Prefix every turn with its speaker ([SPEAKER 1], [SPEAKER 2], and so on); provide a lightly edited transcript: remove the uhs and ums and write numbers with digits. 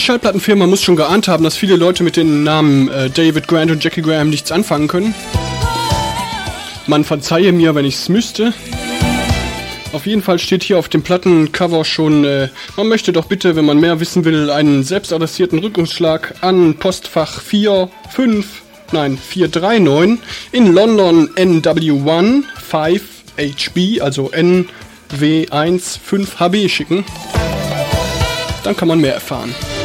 [SPEAKER 1] Schallplattenfirma muss schon geahnt haben, dass viele Leute mit den Namen David Grant und Jackie Graham nichts anfangen können. Man verzeihe mir, wenn ich es müsste. Auf jeden Fall steht hier auf dem Plattencover schon, man möchte doch bitte, wenn man mehr wissen will, einen selbstadressierten Rückrufschlag an Postfach 439 in London NW1 5HB, also NW1 5HB schicken. Dann kann man mehr erfahren.